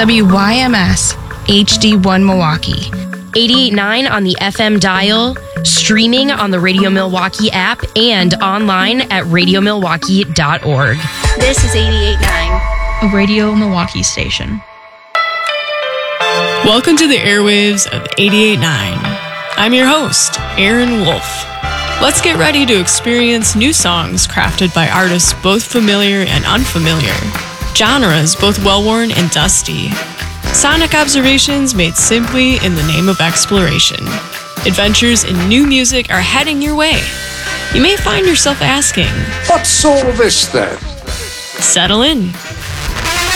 WYMS HD1 Milwaukee. 88.9 on the FM dial, streaming on the Radio Milwaukee app, and online at radiomilwaukee.org. This is 88.9, a Radio Milwaukee station. Welcome to the airwaves of 88.9. I'm your host, Aaron Wolf. Let's get ready to experience new songs crafted by artists both familiar and unfamiliar, genres both well-worn and dusty, sonic observations made simply in the name of exploration. Adventures in new music are heading your way. You may find yourself asking, what's all this then? Settle in.